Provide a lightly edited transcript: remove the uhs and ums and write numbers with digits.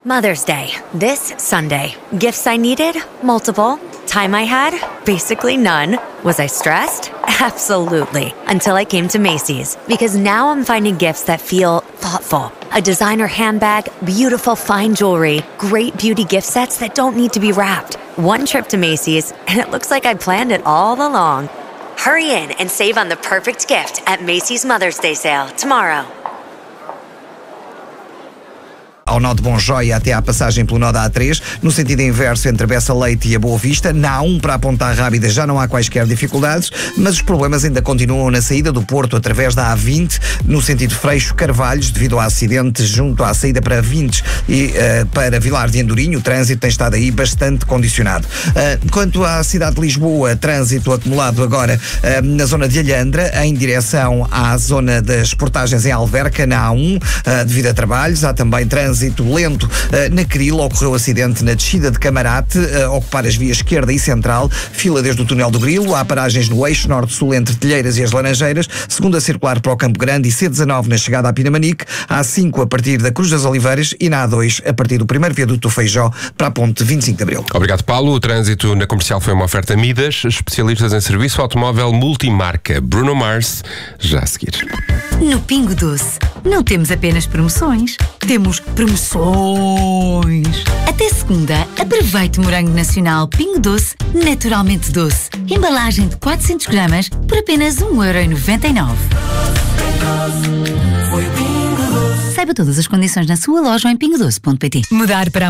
Mother's Day, this Sunday. Gifts I needed? Multiple. Time I had? Basically none. Was I stressed? Absolutely. Until I came to Macy's. Because now I'm finding gifts that feel thoughtful. A designer handbag, beautiful fine jewelry, great beauty gift sets that don't need to be wrapped. One trip to Macy's, and it looks like I planned it all along. Hurry in and save on the perfect gift at Macy's Mother's Day sale tomorrow. Ao nó de Bom Joia até à passagem pelo nó da A3, no sentido inverso entre Bessa Leite e a Boa Vista. Na A1 para a Ponta Rábida já não há quaisquer dificuldades, mas os problemas ainda continuam na saída do Porto através da A20, no sentido Freixo-Carvalhos, devido ao acidente junto à saída para Vintes e para Vilar de Andorinho. O trânsito tem estado aí bastante condicionado. Quanto à cidade de Lisboa, trânsito acumulado agora na zona de Alhandra, em direção à zona das portagens em Alverca, na A1, devido a trabalhos. Há também trânsito lento na Cril. Ocorreu acidente na descida de Camarate, ocupar as vias esquerda e central, fila desde o túnel do Grilo. Há paragens no eixo norte-sul entre Telheiras e as Laranjeiras, segunda circular para o Campo Grande e C19 na chegada à Pinamanique, A5 a partir da Cruz das Oliveiras e na A2 a partir do primeiro viaduto do Feijó para a ponte 25 de Abril. Obrigado, Paulo. O trânsito na Comercial foi uma oferta Midas, especialistas em serviço automóvel multimarca. Bruno Mars, já a seguir. No Pingo Doce, não temos apenas promoções, temos promoções. Até segunda, aproveite o morango nacional Pingo Doce, naturalmente doce. Embalagem de 400 gramas por apenas 1,99€. Saiba todas as condições na sua loja ou em pingodoce.pt. Mudar para